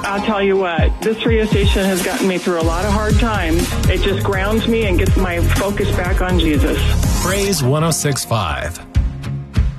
I'll tell you what, this radio station has gotten me through a lot of hard times. It just grounds me and gets my focus back on Jesus. Praise 106.5.